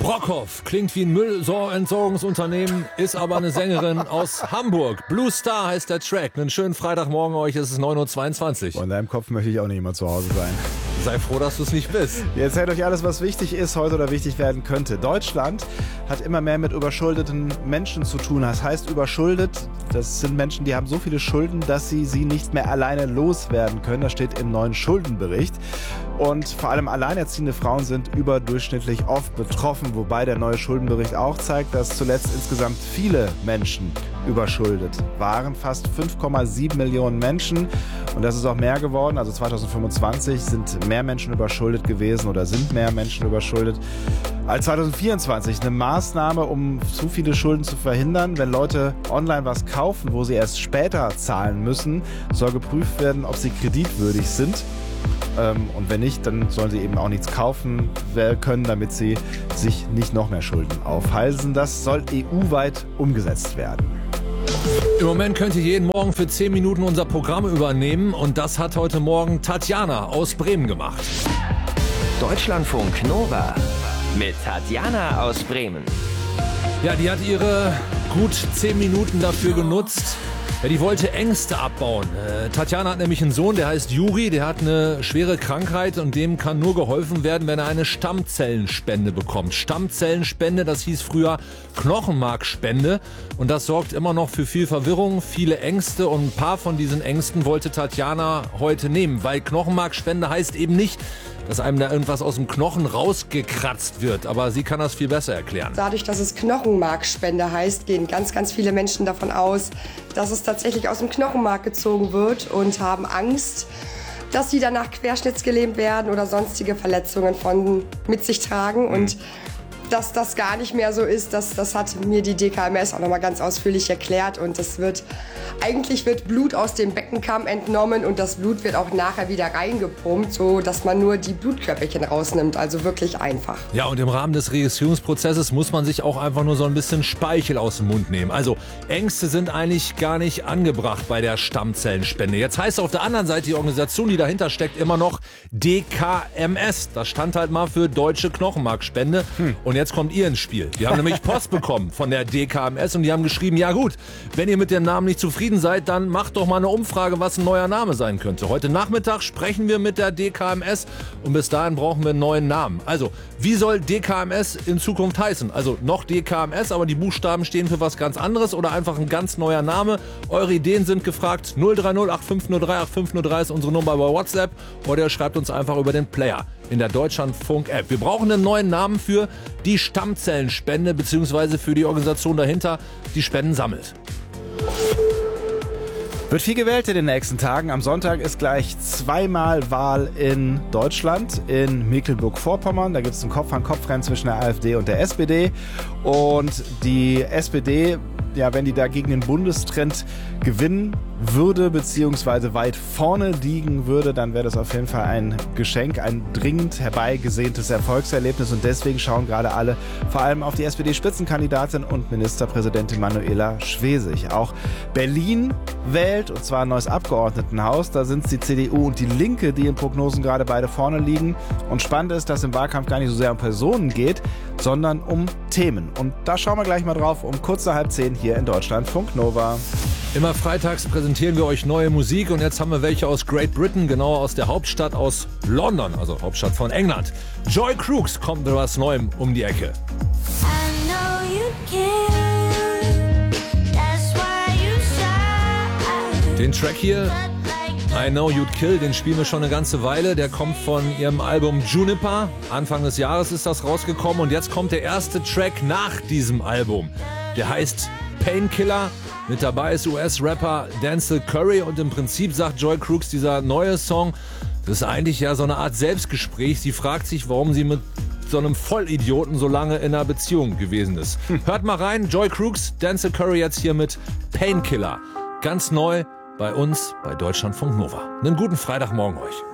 Brockhoff klingt wie ein Müllentsorgungsunternehmen, ist aber eine Sängerin aus Hamburg. Blue Star heißt der Track. Einen schönen Freitagmorgen euch, es ist 9:22 Uhr. In deinem Kopf möchte ich auch nicht immer zu Hause sein. Sei froh, dass du es nicht bist. Ihr erzählt euch alles, was wichtig ist heute oder wichtig werden könnte. Deutschland hat immer mehr mit überschuldeten Menschen zu tun. Das heißt überschuldet, das sind Menschen, die haben so viele Schulden, dass sie nicht mehr alleine loswerden können. Das steht im neuen Schuldenbericht. Und vor allem alleinerziehende Frauen sind überdurchschnittlich oft betroffen. Wobei der neue Schuldenbericht auch zeigt, dass zuletzt insgesamt viele Menschen überschuldet waren. Fast 5,7 Millionen Menschen. Und das ist auch mehr geworden. Also 2025 sind mehr Menschen überschuldet gewesen oder sind mehr Menschen überschuldet als 2024. Eine Maßnahme, um zu viele Schulden zu verhindern. Wenn Leute online was kaufen, wo sie erst später zahlen müssen, soll geprüft werden, ob sie kreditwürdig sind. Und wenn nicht, dann sollen sie eben auch nichts kaufen können, damit sie sich nicht noch mehr Schulden aufhalsen. Das soll EU-weit umgesetzt werden. Im Moment könnt ihr jeden Morgen für 10 Minuten unser Programm übernehmen und das hat heute Morgen Tatjana aus Bremen gemacht. Deutschlandfunk Nova mit Tatjana aus Bremen. Ja, die hat ihre gut 10 Minuten dafür genutzt. Ja, die wollte Ängste abbauen. Tatjana hat nämlich einen Sohn, der heißt Juri, der hat eine schwere Krankheit und dem kann nur geholfen werden, wenn er eine Stammzellenspende bekommt. Stammzellenspende, das hieß früher Knochenmarkspende und das sorgt immer noch für viel Verwirrung, viele Ängste und ein paar von diesen Ängsten wollte Tatjana heute nehmen, weil Knochenmarkspende heißt eben nicht, dass einem da irgendwas aus dem Knochen rausgekratzt wird. Aber sie kann das viel besser erklären. Dadurch, dass es Knochenmarkspende heißt, gehen ganz, ganz viele Menschen davon aus, dass es tatsächlich aus dem Knochenmark gezogen wird und haben Angst, dass sie danach querschnittsgelähmt werden oder sonstige Verletzungen mit sich tragen. Und dass das gar nicht mehr so ist, das hat mir die DKMS auch nochmal ganz ausführlich erklärt. Und eigentlich wird Blut aus dem Beckenkamm entnommen und das Blut wird auch nachher wieder reingepumpt, so dass man nur die Blutkörperchen rausnimmt. Also wirklich einfach. Ja, und im Rahmen des Registrierungsprozesses muss man sich auch einfach nur so ein bisschen Speichel aus dem Mund nehmen. Also Ängste sind eigentlich gar nicht angebracht bei der Stammzellenspende. Jetzt heißt auf der anderen Seite die Organisation, die dahinter steckt, immer noch DKMS. Das stand halt mal für Deutsche Knochenmarkspende. Und jetzt kommt ihr ins Spiel. Die haben nämlich Post bekommen von der DKMS und die haben geschrieben, ja gut, wenn ihr mit dem Namen nicht zufrieden seid, dann macht doch mal eine Umfrage, was ein neuer Name sein könnte. Heute Nachmittag sprechen wir mit der DKMS und bis dahin brauchen wir einen neuen Namen. Also, wie soll DKMS in Zukunft heißen? Also noch DKMS, aber die Buchstaben stehen für was ganz anderes oder einfach ein ganz neuer Name? Eure Ideen sind gefragt. 030 8503 8503 ist unsere Nummer bei WhatsApp oder ihr schreibt uns einfach über den Player in der Deutschlandfunk-App. Wir brauchen einen neuen Namen für die Stammzellenspende bzw. für die Organisation dahinter, die Spenden sammelt. Wird viel gewählt in den nächsten Tagen. Am Sonntag ist gleich zweimal Wahl in Deutschland, in Mecklenburg-Vorpommern. Da gibt es ein Kopf-an-Kopf-Rennen zwischen der AfD und der SPD. Und die SPD, ja, wenn die da gegen den Bundestrend gewinnen würde, beziehungsweise weit vorne liegen würde, dann wäre das auf jeden Fall ein Geschenk, ein dringend herbeigesehntes Erfolgserlebnis. Und deswegen schauen gerade alle vor allem auf die SPD-Spitzenkandidatin und Ministerpräsidentin Manuela Schwesig. Auch Berlin wählt, und zwar ein neues Abgeordnetenhaus. Da sind es die CDU und die Linke, die in Prognosen gerade beide vorne liegen. Und spannend ist, dass im Wahlkampf gar nicht so sehr um Personen geht, sondern um Themen. Und da schauen wir gleich mal drauf um kurz nach 9:30 hier in Deutschlandfunk Nova. Immer freitags präsentieren wir euch neue Musik und jetzt haben wir welche aus Great Britain, genauer aus der Hauptstadt aus London, also Hauptstadt von England. Joy Crooks kommt mit was Neuem um die Ecke. Den Track hier, I Know You'd Kill, den spielen wir schon eine ganze Weile. Der kommt von ihrem Album Juniper. Anfang des Jahres ist das rausgekommen und jetzt kommt der erste Track nach diesem Album. Der heißt Painkiller. Mit dabei ist US-Rapper Denzel Curry und im Prinzip sagt Joy Crooks, dieser neue Song, das ist eigentlich ja so eine Art Selbstgespräch. Sie fragt sich, warum sie mit so einem Vollidioten so lange in einer Beziehung gewesen ist. Hört mal rein, Joy Crooks, Denzel Curry jetzt hier mit Painkiller. Ganz neu bei uns bei Deutschlandfunk Nova. Einen guten Freitagmorgen euch.